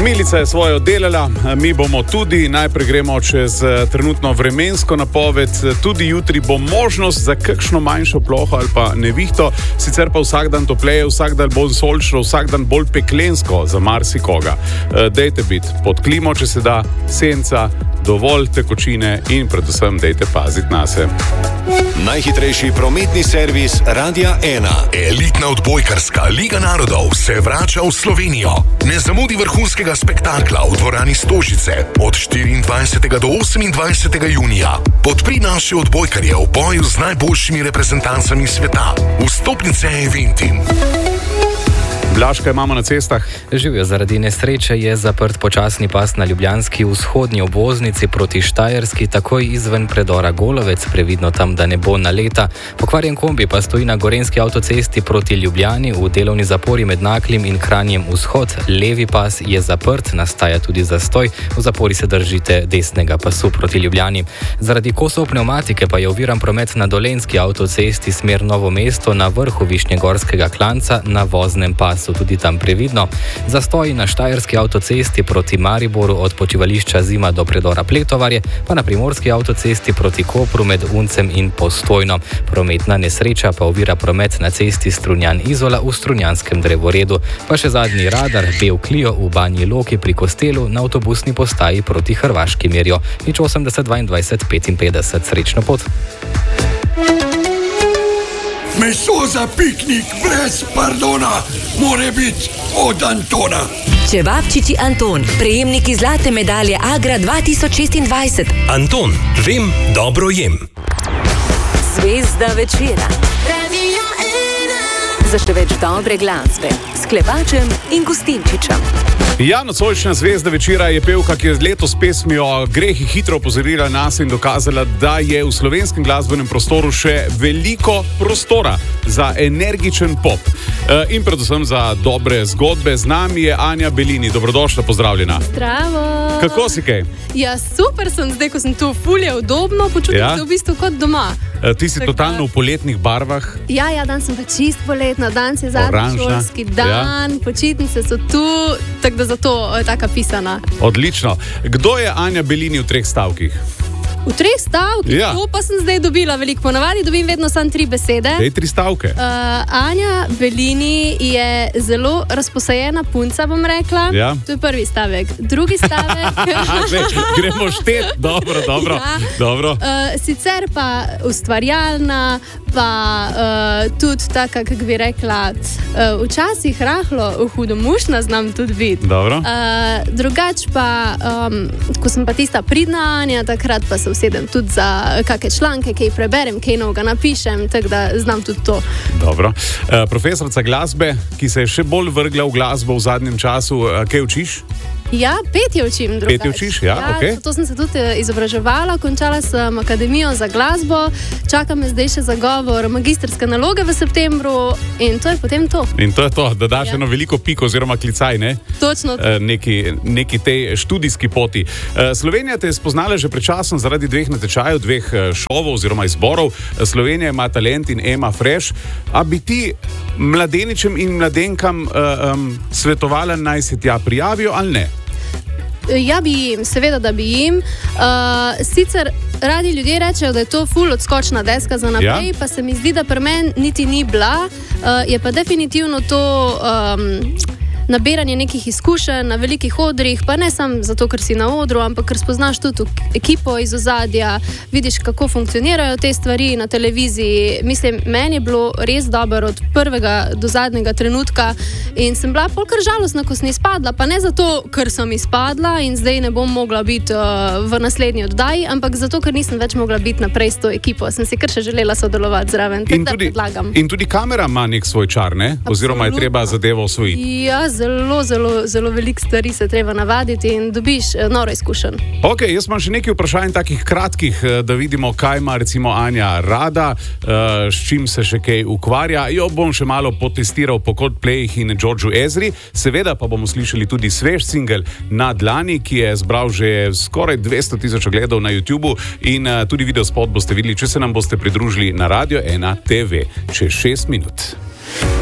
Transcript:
Milica je svoje oddelala, mi bomo tudi. Najprej gremo čez trenutno vremensko napoved. Tudi jutri bo možnost za kakšno manjšo ploho ali pa nevihto. Sicer pa vsak dan topleje, vsak dan bolj sončno, vsak dan bolj peklensko za marsikoga. Dejte biti pod klimo, če se da, senca, dovolj tekočine in predvsem dejte paziti nase. Najhitrejši prometni servis Radia 1. Elitna odbojkarska Liga narodov se vrača v Slovenijo. Ne zamudi vrhunskega spektakla v dvorani Stožice od 24. do 28. junija. Podpri naše odbojkarje v boju z najboljšimi reprezentancami sveta. Vstopnice Eventim. Blaž, kaj imamo na cestah? Živijo, zaradi nesreče je zaprt počasni pas na ljubljanski vzhodni obvoznici proti Štajerski, takoj izven predora Golovec, previdno tam, da ne bo naleta. Pokvarjen kombi pa stoji na gorenjski avtocesti proti Ljubljani v delovni zapori med Naklim in Kranjem vzhod. Levi pas je zaprt, nastaja tudi zastoj. V zapori se držite desnega pasu proti Ljubljani. Zaradi kosov pnevmatike pa je oviran promet na dolenjski avtocesti smer Novo mesto na vrhu Višnjegorskega klanca na voznem pasu. Tudi tam previdno. Zastoji na Štajerski avtocesti proti Mariboru od počivališča Zima do predora Pletovarje, pa na primorski avtocesti proti Kopru med Uncem in Postojno. Prometna nesreča pa ovira promet na cesti Strunjan-Izola v Strunjanskem drevoredu. Pa še zadnji radar Bel Clio v Banji Loki pri Kostelu na avtobusni postaji proti Hrvaški merijo. 80 22 55. Srečno pot. Meso za piknik brez pardona mora biti od Antona. Čevapčiči Anton, prejemniki zlate medalje Agra 2026. Anton, vem, dobro jem. Zvezda večera. Za še več dobre glasbe s Klepačem in Gustinčičem. Ja, nocojšnja zvezda večera je pevka, ki je letos s pesmijo Grehi hitro opozorila nas in dokazala, da je v slovenskem glasbenem prostoru še veliko prostora za energičen pop in predvsem za dobre zgodbe. Z nami je Anja Belini. Dobrodošla, pozdravljena. Zdravo. Kako si kaj? Ja, super sem zdaj, ko sem tu ful je udobno, počutim se v bistvu kot doma. Ti si totalno v poletnih barvah. Ja, danes sem pa čist poletna, danes je zadnji šolski dan, počitnice so tu, tako da zato taka pisana. Odlično. Kdo je Anja Belini v 3 stavkih? V 3 stavkih? Ja. To pa sem zdaj dobila veliko. Ponavadi dobim vedno samo 3 besede. Dej 3 stavke. Anja Belini je zelo razposajena punca, bom rekla. Ja. To je prvi stavek. Drugi stavek... Gremo štet. Dobro. Ja. Dobro. Sicer pa ustvarjalna, pa tudi taka, kako bi rekla, včasih rahlo hudomušna znam tudi biti. Dobro. Drugač pa, ko sem pa tista pridna Anja, takrat pa se usedem tudi za kakšne članke, kaj preberem, kaj novega napišem, tako da znam tudi to. Dobro. Profesorica glasbe, ki se je še bolj vrgla v glasbo v zadnjem času, kaj učiš? Ja, petje učim drugače. Petje učiš, ja, okej. To sem se tudi izobraževala, končala sem akademijo za glasbo, čaka me zdaj še zagovor magistrske naloge v septembru in to je potem to. In to je to, da daš eno veliko piko oziroma klicaj, ne? Točno to. Neki tej študijski poti. Slovenija te je spoznala že pred časom zaradi 2 natečajev, 2 šovov oziroma izborov. Slovenija ima talent in Ema Fresh. A bi ti mladeničem in mladenkam svetovala, naj se tja prijavijo ali ne? Ja, bi jim, seveda, da bi jim. Sicer radi ljudje rečejo, da je to ful odskočna deska za naprej, pa se mi zdi, da pri meni niti ni bila. Je pa definitivno to nabiranje nekih izkušenj na velikih odrih, pa ne samo zato, ker si na odru, ampak ker spoznaš tudi ekipo iz ozadja, vidiš, kako funkcionirajo te stvari na televiziji. Mislim, meni je bilo res dobro od prvega do zadnjega trenutka in sem bila polkar žalostna, ko sem izpadla, pa ne zato, ker sem izpadla in zdaj ne bom mogla biti v naslednji oddaji, ampak zato, ker nisem več mogla biti naprej s to ekipo. Sem si kar še želela sodelovati zraven, tako da predlagam. In tudi kamera ima nek svoj čar, ne? Oziroma je treba zadevo osvojiti. Ja, zelo veliko stvari se treba navaditi in dobiš noro izkušenj. Ok, jaz imam še nekaj vprašanj takih kratkih, da vidimo, kaj ima recimo Anja rada, s čim se še kaj ukvarja. Jo bom še malo potestiral po Coldplayih in Georgeu Ezri. Seveda pa bomo slišali tudi svež singel Na dlani, ki je zbral že skoraj 200,000 ogledov na YouTubu in tudi videospot boste videli, če se nam boste pridružili na Radio 1 TV čez 6 minut.